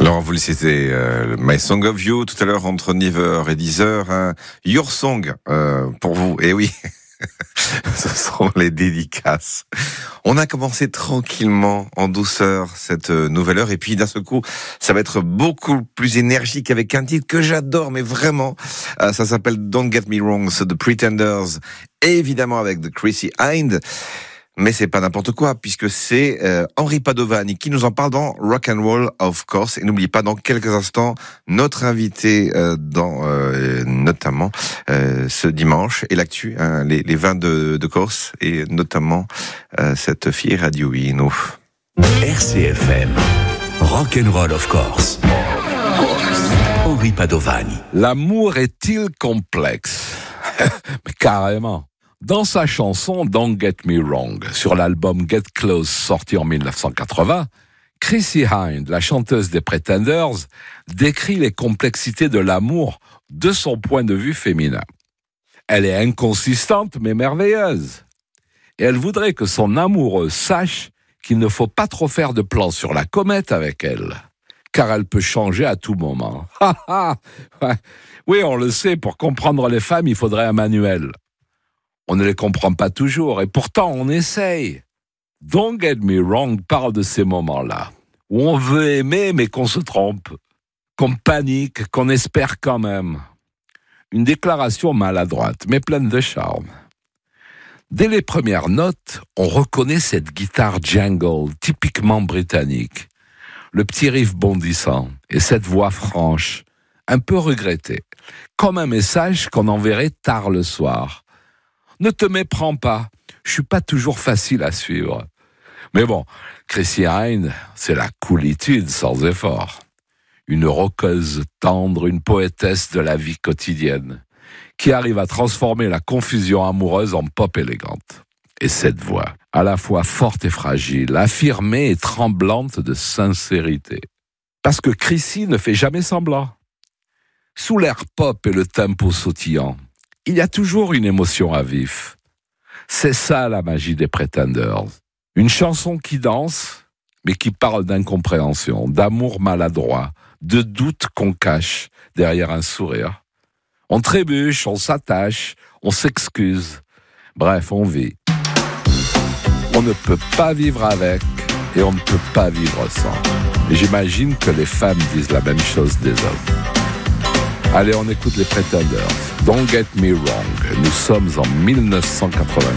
Alors, vous le citez, My Song of You, tout à l'heure, entre 9h et 10h, hein, Your Song, pour vous, et oui, ce sont les dédicaces. On a commencé tranquillement, en douceur, cette nouvelle heure, et puis d'un seul coup, ça va être beaucoup plus énergique avec un titre que j'adore, mais vraiment, ça s'appelle Don't Get Me Wrong, c'est The Pretenders, évidemment avec The Chrissy Hind. Mais c'est pas n'importe quoi, puisque c'est Henri Padovani qui nous en parle dans Rock and Roll, of course. Et n'oubliez pas, dans quelques instants, notre invité dans notamment ce dimanche et l'actu, hein, les vins de Corse et notamment cette fille Radio Ino. RCFM, Rock and Roll, of course. Henri Padovani. L'amour est-il complexe? Mais carrément. Dans sa chanson Don't Get Me Wrong, sur l'album Get Close sorti en 1980, Chrissy Hind, la chanteuse des Pretenders, décrit les complexités de l'amour de son point de vue féminin. Elle est inconsistante mais merveilleuse. Et elle voudrait que son amoureux sache qu'il ne faut pas trop faire de plans sur la comète avec elle, car elle peut changer à tout moment. Oui, on le sait, pour comprendre les femmes, il faudrait un manuel. On ne les comprend pas toujours, et pourtant on essaye. Don't Get Me Wrong parle de ces moments-là, où on veut aimer mais qu'on se trompe, qu'on panique, qu'on espère quand même. Une déclaration maladroite, mais pleine de charme. Dès les premières notes, on reconnaît cette guitare jangle, typiquement britannique, le petit riff bondissant, et cette voix franche, un peu regrettée, comme un message qu'on enverrait tard le soir. Ne te méprends pas, je suis pas toujours facile à suivre. Mais bon, Chrissy Hind, c'est la coolitude sans effort. Une rockeuse tendre, une poétesse de la vie quotidienne, qui arrive à transformer la confusion amoureuse en pop élégante. Et cette voix, à la fois forte et fragile, affirmée et tremblante de sincérité. Parce que Chrissy ne fait jamais semblant. Sous l'air pop et le tempo sautillant, il y a toujours une émotion à vif. C'est ça la magie des Pretenders. Une chanson qui danse, mais qui parle d'incompréhension, d'amour maladroit, de doutes qu'on cache derrière un sourire. On trébuche, on s'attache, on s'excuse. Bref, on vit. On ne peut pas vivre avec et on ne peut pas vivre sans. Et j'imagine que les femmes disent la même chose des hommes. Allez, on écoute les Pretenders. Don't Get Me Wrong. Nous sommes en 1980.